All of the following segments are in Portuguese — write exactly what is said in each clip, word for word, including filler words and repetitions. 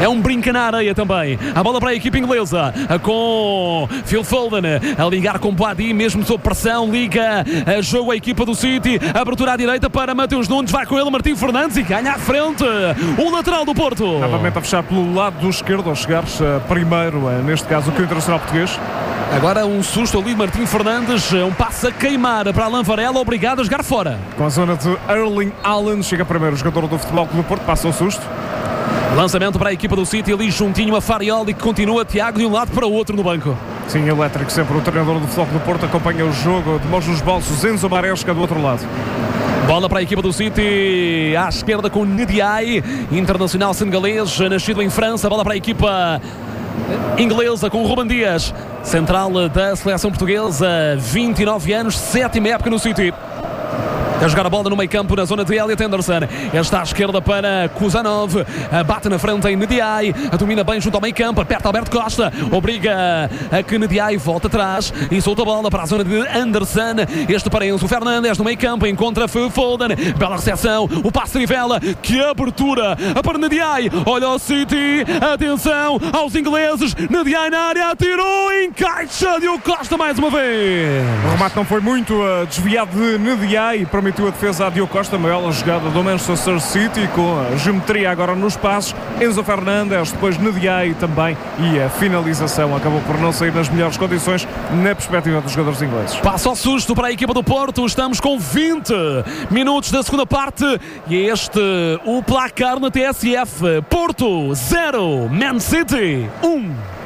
É um brinca na areia também. A bola para a equipe inglesa, com Phil Foden a ligar com Boadi, mesmo sob pressão, liga a jogo a equipa do City, abertura à direita para Mateus Nunes, vai com ele Martim Fernandes e ganha à frente o lateral do Porto. Novamente a fechar pelo lado do esquerdo, ao chegares uh, primeiro, uh, neste caso, o Internacional português. Agora um susto ali, Martim Fernandes, um passe a queimar para Alain Varela, obrigado a jogar fora. Com a zona de Erling Haaland, chega primeiro o jogador do Futebol Clube do Porto, passa o susto. Lançamento para a equipa do City, ali juntinho a Farioli, que continua, Tiago, de um lado para o outro no banco. Sim, elétrico sempre, o treinador do Futebol Clube do Porto acompanha o jogo de mãos nos bolsos, Enzo Maresca do outro lado. Bola para a equipa do City, à esquerda com Ndiaye, internacional senegalês, nascido em França. Bola para a equipa inglesa com Ruben Dias, central da seleção portuguesa, vinte e nove anos, sétima época no City. A jogar a bola no meio campo na zona de Elliot Anderson. Ele está à esquerda para Kuzanov, bate na frente em Ndiaye, domina bem junto ao meio campo, aperta Alberto Costa, obriga a que Ndiaye volta atrás e solta a bola para a zona de Anderson. Este para Enzo Fernandes no meio campo, encontra Foden, bela recepção, o passe trivela, que abertura para Ndiaye, olha o City, atenção aos ingleses, Ndiaye na área, atirou, encaixa Diogo Costa mais uma vez. O remate não foi muito uh, desviado de Ndiaye, permitiu a defesa a Diogo Costa, uma bela jogada do Manchester City, com a geometria agora nos passos, Enzo Fernandes, depois Ndiaye também, e a finalização acabou por não sair nas melhores condições na perspectiva dos jogadores ingleses. Passa ao susto para a equipa do Porto, estamos com vinte minutos da segunda parte e é este o placar na T S F. Porto zero, Man City um.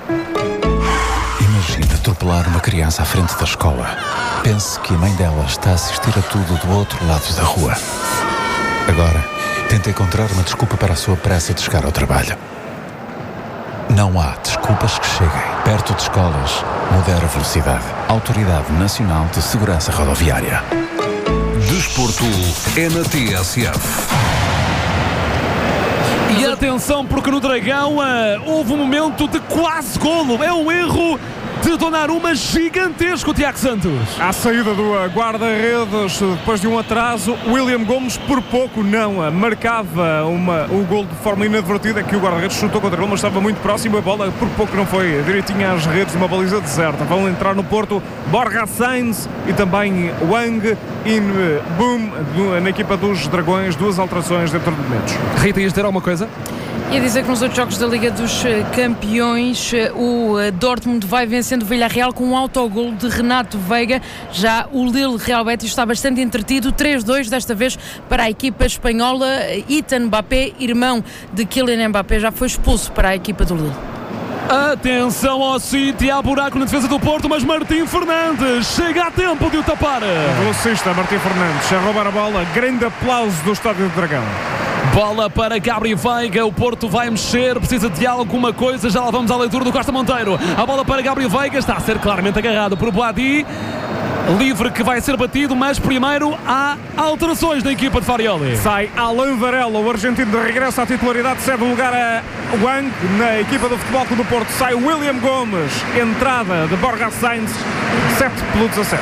Imagina atropelar uma criança à frente da escola. Pense que a mãe dela está a assistir a tudo do outro lado da rua. Agora, tenta encontrar uma desculpa para a sua pressa de chegar ao trabalho. Não há desculpas que cheguem. Perto de escolas, modera a velocidade. Autoridade Nacional de Segurança Rodoviária. Desporto é na T S F. E atenção, porque no Dragão uh, houve um momento de quase golo. É um erro de Donnarumma gigantesco, Tiago Santos. À saída do guarda-redes, depois de um atraso, William Gomes por pouco não marcava uma, o gol de forma inadvertida, que o guarda-redes chutou contra ele, mas estava muito próximo, a bola por pouco não foi direitinho às redes, uma baliza deserta. Vão entrar no Porto Borja Sainz e também Wang In Boom na equipa dos Dragões, duas alterações dentro de momentos. Rita, ias dizer alguma coisa? Ia dizer que nos outros jogos da Liga dos Campeões o Dortmund vai vencendo o Villarreal com um autogol de Renato Veiga. Já o Lille Real Betis está bastante entretido, três dois desta vez para a equipa espanhola. Ethan Mbappé, irmão de Kylian Mbappé, já foi expulso para a equipa do Lille. Atenção ao City, há buraco na defesa do Porto, mas Martim Fernandes chega a tempo de o tapar. O velocista Martim Fernandes a roubar a bola, grande aplauso do Estádio do Dragão. Bola para Gabriel Veiga, o Porto vai mexer, precisa de alguma coisa, já lá vamos à leitura do Costa Monteiro. A bola para Gabriel Veiga, está a ser claramente agarrado por Boadi. Livre que vai ser batido, mas primeiro há alterações na equipa de Farioli. Sai Alain Varela, o argentino de regresso à titularidade, cede o lugar a Wang. Na equipa do Futebol Clube do Porto sai William Gomes, entrada de Borja Sainz, sete pelo dezassete.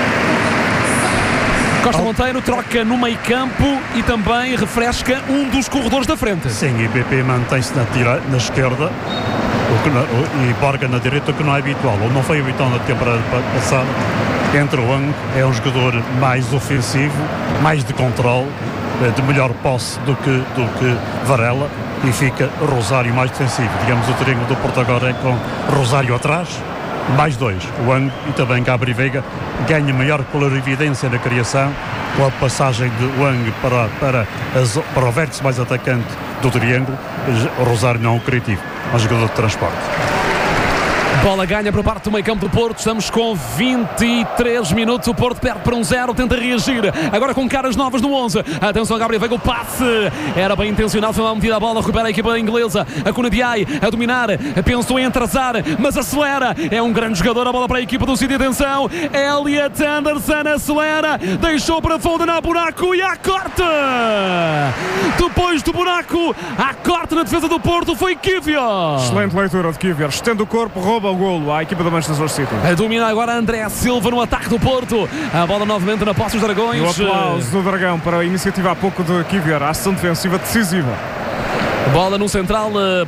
Costa Monteiro troca no meio campo e também refresca um dos corredores da frente. Sim, e B P mantém-se na, tira, na esquerda o que não, o, e Borja na direita, o que não é habitual, ou não foi habitual na temporada passada. Entre o Wang, é um jogador mais ofensivo, mais de controle, de melhor posse do que, do que Varela, e fica Rosário mais defensivo. Digamos, o triângulo do Porto agora é com Rosário atrás, mais dois, o Wang e também Gabriel Veiga, ganha maior clarividência na criação com a passagem de Wang para, para, as, para o vértice mais atacante do triângulo. O Rosário não é um criativo, é um jogador de transporte. Bola ganha por parte do meio campo do Porto. Estamos com vinte e três minutos. O Porto perde para um zero, tenta reagir. Agora com caras novas no onze. Atenção, Gabriel Veiga, o passe era bem intencional, foi mal metida a bola, recupera a equipa inglesa. A Kunadiai a dominar, pensou em atrasar, mas acelera. É um grande jogador, a bola para a equipa do City. Atenção, Elliot Anderson acelera, deixou para Foden, há buraco e há corte. Depois do buraco, há corte na defesa do Porto, foi Kivior. Excelente leitura de Kivior, estende o corpo, rouba o golo à equipa do Manchester City. A domina agora André Silva no ataque do Porto. A bola novamente na posse dos Dragões. E o aplauso do Dragão para a iniciativa há pouco de Kivior, a ação defensiva decisiva. Bola no central